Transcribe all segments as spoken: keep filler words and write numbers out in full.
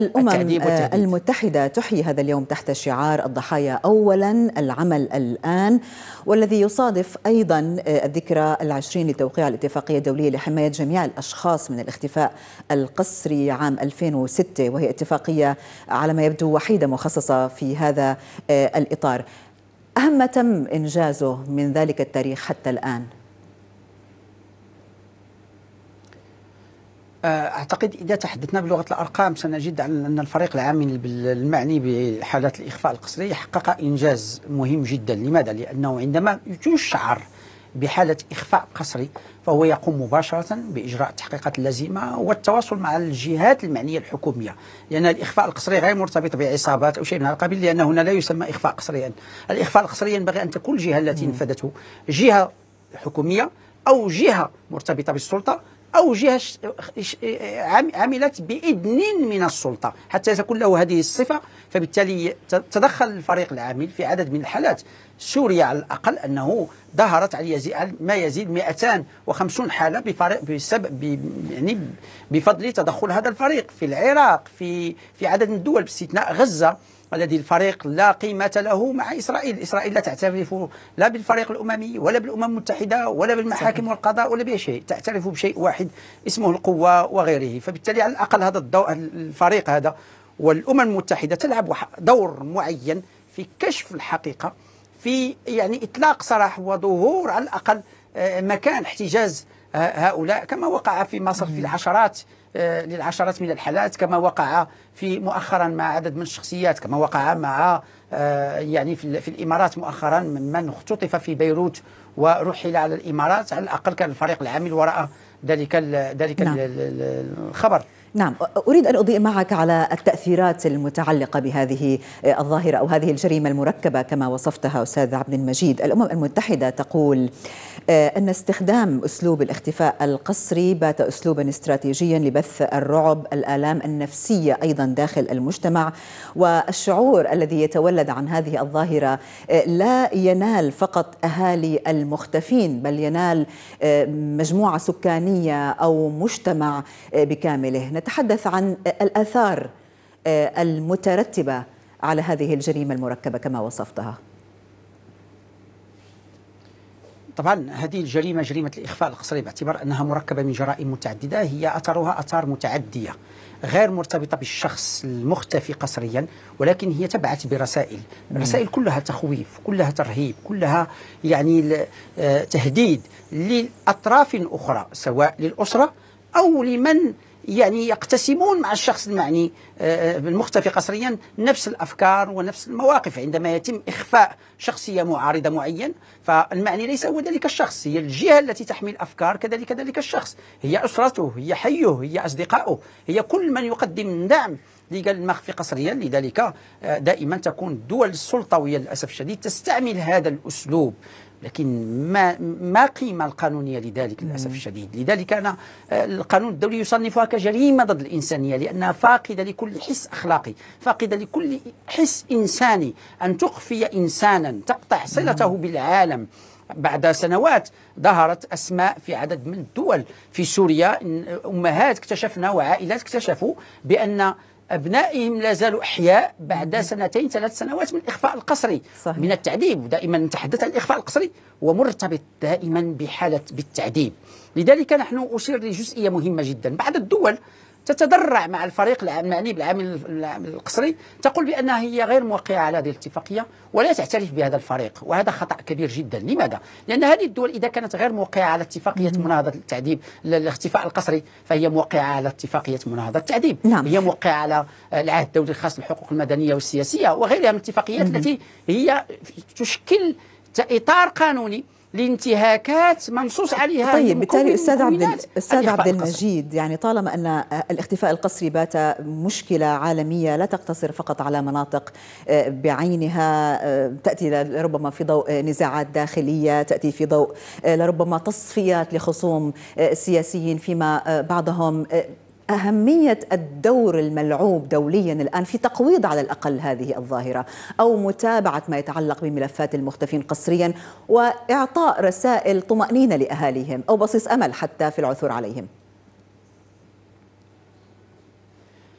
الأمم التعذيب والتهديد. المتحدة تحيي هذا اليوم تحت شعار الضحايا أولا العمل الآن، والذي يصادف أيضا الذكرى العشرين لتوقيع الاتفاقية الدولية لحماية جميع الأشخاص من الاختفاء القسري عام ألفين وستة، وهي اتفاقية على ما يبدو وحيدة مخصصة في هذا الإطار. أهم ما تم إنجازه من ذلك التاريخ حتى الآن؟ أعتقد إذا تحدثنا بلغة الأرقام سنجد أن الفريق العام المعني بحالات الإخفاء القسري حقق إنجاز مهم جدا. لماذا؟ لأنه عندما يشعر بحالة إخفاء قسري فهو يقوم مباشرة بإجراء التحقيقات اللازمة والتواصل مع الجهات المعنية الحكومية، لأن الإخفاء القسري غير مرتبط بعصابات أو شيء من هذا القبيل، لأن هنا لا يسمى إخفاء قسريا. الإخفاء القسري ينبغي أن تكون الجهة التي نفذته جهة حكومية أو جهة مرتبطة بالسلطة أو جهة عملت بإذن من السلطة حتى تكون له هذه الصفة. فبالتالي تدخل الفريق العامل في عدد من الحالات. سوريا على الأقل أنه ظهرت على ما يزيد مئتين وخمسين حالة بسبب يعني بفضل تدخل هذا الفريق. في العراق، في في عدد من الدول باستثناء غزة الذي الفريق لا قيمة له مع إسرائيل. إسرائيل لا تعترف لا بالفريق الأممي ولا بالأمم المتحدة ولا بالمحاكم والقضاء ولا بشيء، تعترف بشيء واحد اسمه القوة وغيره. فبالتالي على الأقل هذا الفريق هذا والأمم المتحدة تلعب دور معين في كشف الحقيقة، في يعني إطلاق سراح وظهور على الأقل مكان احتجاز هؤلاء، كما وقع في مصر في العشرات للعشرات من الحالات، كما وقع في مؤخرا مع عدد من الشخصيات، كما وقع مع يعني في الإمارات مؤخرا من اختطف في بيروت ورحل على الإمارات. على الأقل كان الفريق العامل وراء ذلك ذلك نعم. الخبر. نعم، أريد أن أضيء معك على التأثيرات المتعلقة بهذه الظاهرة أو هذه الجريمة المركبة كما وصفتها أستاذ عبد المجيد. الأمم المتحدة تقول أن استخدام أسلوب الاختفاء القسري بات أسلوبا استراتيجيا لبث الرعب، الآلام النفسية أيضا داخل المجتمع، والشعور الذي يتولد عن هذه الظاهرة لا ينال فقط أهالي المختفين، بل ينال مجموعة سكانية أو مجتمع بكامله. نتحدث عن الآثار المترتبة على هذه الجريمة المركبة كما وصفتها. طبعا هذه الجريمة جريمة الإخفاء القسري باعتبار أنها مركبة من جرائم متعددة، هي أثرها أثار متعدية غير مرتبطة بالشخص المختفي قسريا، ولكن هي تبعث برسائل، رسائل كلها تخويف، كلها ترهيب، كلها يعني تهديد لأطراف أخرى سواء للأسرة أو لمن يعني يقتسمون مع الشخص المعني المختفي قسريا نفس الأفكار ونفس المواقف. عندما يتم إخفاء شخصية معارضة معين فالمعني ليس هو ذلك الشخص، هي الجهة التي تحمل أفكار كذلك ذلك الشخص، هي أسرته، هي حيه، هي أصدقائه، هي كل من يقدم دعم للمخفي قسريا. لذلك دائما تكون الدول السلطوية للأسف الشديد تستعمل هذا الأسلوب، لكن ما ما قيمة القانونية لذلك للأسف الشديد. لذلك أنا القانون الدولي يصنفها كجريمة ضد الإنسانية، لأنها فاقدة لكل حس أخلاقي، فاقدة لكل حس إنساني. أن تخفي إنسانا تقطع صلته بالعالم. بعد سنوات ظهرت أسماء في عدد من الدول، في سوريا أمهات اكتشفنا وعائلات اكتشفوا بأن أبنائهم لا زالوا أحياء بعد سنتين ثلاث سنوات من الإخفاء القسري. صحيح. من التعذيب، ودائما نتحدث عن الإخفاء القسري ومرتبط دائما بحالة بالتعذيب. لذلك نحن أشير لجزئية مهمة جدا. بعض الدول تتضرع مع الفريق المعني بالعامل القسري، تقول بأنها هي غير موقعة على هذه الاتفاقية ولا تعترف بهذا الفريق، وهذا خطأ كبير جدا. لماذا؟ لأن هذه الدول إذا كانت غير موقعة على اتفاقية مناهضة التعذيب الاختفاء القسري فهي موقعة على اتفاقية مناهضة التعذيب. نعم. هي موقعة على العهد الدولي الخاص بالحقوق المدنية والسياسية وغيرها من الاتفاقيات التي هي تشكل إطار قانوني لانتهاكات منصوص عليها. طيب بالتالي استاذ عبد استاذ عبد المجيد، يعني طالما ان الاختفاء القسري بات مشكله عالميه لا تقتصر فقط على مناطق بعينها، تاتي لربما في ضوء نزاعات داخليه، تاتي في ضوء لربما تصفيات لخصوم سياسيين فيما بعضهم، أهمية الدور الملعوب دوليا الآن في تقويض على الأقل هذه الظاهرة أو متابعة ما يتعلق بملفات المختفين قسريا وإعطاء رسائل طمأنينة لأهاليهم أو بصيص أمل حتى في العثور عليهم.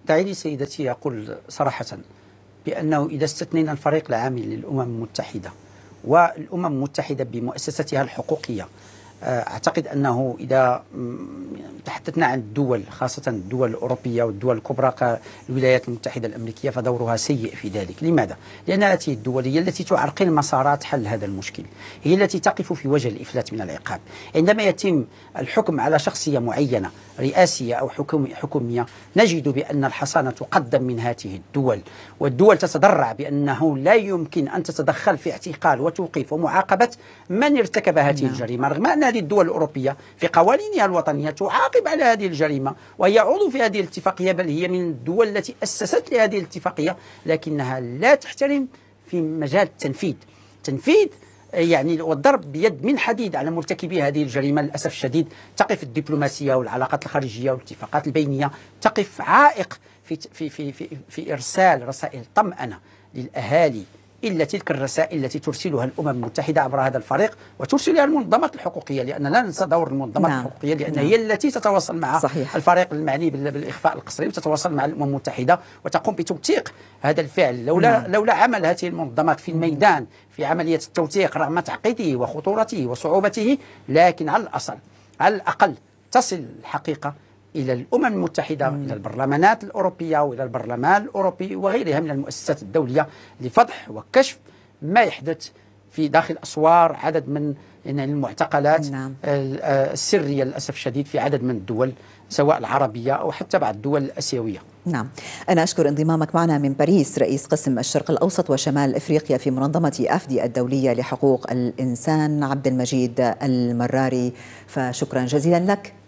دعيني سيدتي أقول صراحة بأنه إذا استثنينا الفريق العامل للأمم المتحدة والأمم المتحدة بمؤسستها الحقوقية، أعتقد أنه إذا تحدثنا عن الدول، خاصة الدول الأوروبية والدول الكبرى كالولايات المتحدة الأمريكية، فدورها سيء في ذلك. لماذا؟ لأن هذه الدول هي التي تعرقل مسارات حل هذا المشكل، هي التي تقف في وجه الإفلات من العقاب. عندما يتم الحكم على شخصية معينة رئاسية أو حكومية، نجد بأن الحصانة تقدم من هذه الدول، والدول تتضرع بأنه لا يمكن أن تتدخل في اعتقال وتوقيف ومعاقبة من ارتكب هذه نعم. الجريمة، رغم أن هذه الدول الأوروبية في قوانينها الوطنية تعاقب على هذه الجريمة، وهي عضو في هذه الاتفاقية، بل هي من الدول التي أسست لهذه الاتفاقية، لكنها لا تحترم في مجال التنفيذ. تنفيذ يعني والضرب بيد من حديد على مرتكبي هذه الجريمة. للأسف الشديد تقف الدبلوماسية والعلاقات الخارجية والاتفاقات البينية تقف عائق في في في في, في إرسال رسائل طمأنة للأهالي، إلا تلك الرسائل التي ترسلها الأمم المتحدة عبر هذا الفريق وترسلها المنظمات الحقوقية، لأن لا ننسى دور المنظمات نعم. الحقوقية، لأن نعم. هي التي تتواصل مع صحيح. الفريق المعني بالإخفاء القسري، وتتواصل مع الأمم المتحدة وتقوم بتوثيق هذا الفعل. لولا نعم. لولا عمل هذه المنظمات في الميدان في عملية التوثيق رغم تعقيده وخطورته وصعوبته، لكن على الأصل على الأقل تصل الحقيقة إلى الأمم المتحدة، مم. إلى البرلمانات الأوروبية وإلى البرلمان الأوروبي وغيرها من المؤسسات الدولية، لفضح وكشف ما يحدث في داخل أسوار عدد من المعتقلات نعم. السرية للأسف الشديد في عدد من الدول سواء العربية أو حتى بعض الدول الآسيوية. نعم، أنا أشكر انضمامك معنا من باريس رئيس قسم الشرق الأوسط وشمال إفريقيا في منظمة أفدي الدولية لحقوق الإنسان عبد المجيد المراري، فشكرا جزيلا لك.